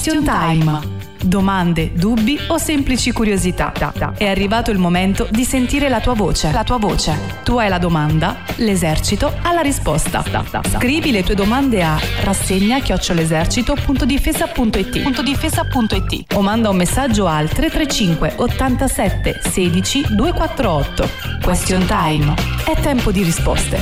Question Time. Domande, dubbi o semplici curiosità. È arrivato il momento di sentire la tua voce. La tua voce. Tu hai la domanda, l'esercito ha la risposta. Scrivi le tue domande a rassegna@lesercito.difesa.it o manda un messaggio al 335 87 16 248. Question Time. È tempo di risposte.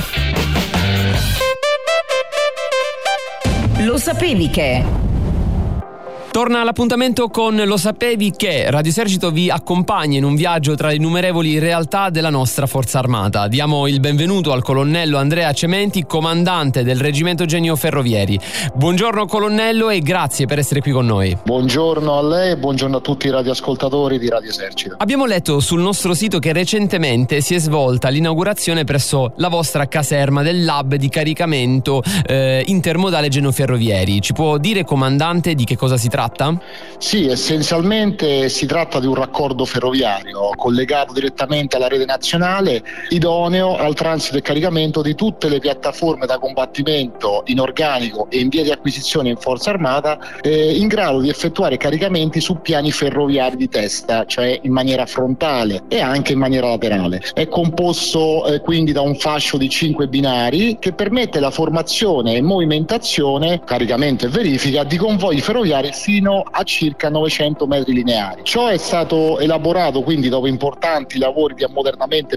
Lo sapevi che? Torna all'appuntamento con Lo sapevi che? Radio Esercito vi accompagna in un viaggio tra le innumerevoli realtà della nostra forza armata. Diamo il benvenuto al colonnello Andrea Cementi, comandante del Reggimento Genio Ferrovieri. Buongiorno colonnello e grazie per essere qui con noi. Buongiorno a lei e buongiorno a tutti i radioascoltatori di Radio Esercito. Abbiamo letto sul nostro sito che recentemente si è svolta l'inaugurazione presso la vostra caserma del lab di caricamento intermodale Genio Ferrovieri. Ci può dire, comandante, di che cosa si tratta? Sì, essenzialmente si tratta di un raccordo ferroviario collegato direttamente alla rete nazionale, idoneo al transito e caricamento di tutte le piattaforme da combattimento in organico e in via di acquisizione in forza armata, in grado di effettuare caricamenti su piani ferroviari di testa, cioè in maniera frontale e anche in maniera laterale. È composto quindi da un fascio di 5 binari che permette la formazione e movimentazione, caricamento e verifica di convogli ferroviari fino a circa 900 metri lineari. Ciò è stato elaborato quindi dopo importanti lavori di ammodernamento